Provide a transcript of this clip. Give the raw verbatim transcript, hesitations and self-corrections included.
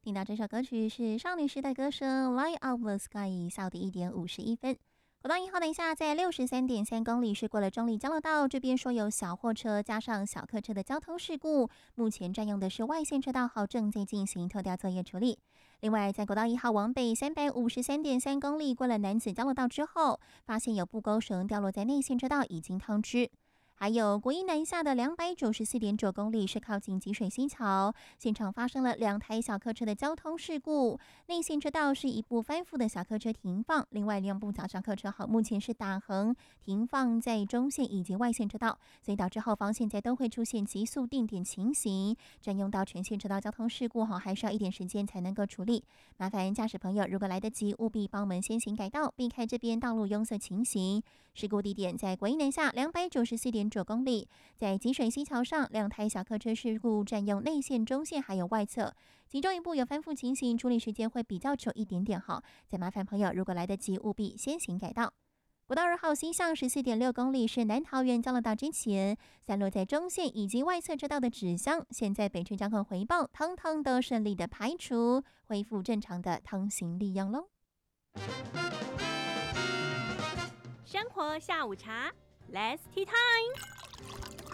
听到这首歌曲是少女时代歌声《Light Up the Sky》，下午的一点五十一分。国道一号等一下在六十三点三公里是过了中立交流道，这边说有小货车加上小客车的交通事故，目前占用的是外线车道，好正在进行拖吊作业处理。另外，在国道一号往北三百五十三点三公里过了南子交流道之后，发现有布钩绳掉落在内线车道，已经通知。还有国一南下的两百九十四点九公里是靠近吉水溪桥，现场发生了两台小客车的交通事故，内线车道是一部翻覆的小客车停放，另外两部小小客车好目前是打横停放在中线以及外线车道，所以导致后方现在都会出现急速定点情形，占用到全线车道交通事故好还需要一点时间才能够处理，麻烦驾驶朋友如果来得及，务必帮我们先行改道，避开这边道路拥塞情形。事故地点在国一南下两百九十四点九公里，在吉水溪桥上，两台小客车事故占用内线、中线还有外侧，其中一部有翻覆情形，处理时间会比较久一点点哈。再麻烦朋友如果来得及，务必先行改道。国道二号西向十四点六公里是南桃园交流道之前，散落在中线以及外侧车道的纸箱，现在北区交通回报，通通都顺利的排除，恢复正常的通行利用喽。 生活下午茶 ，Let's Tea Time。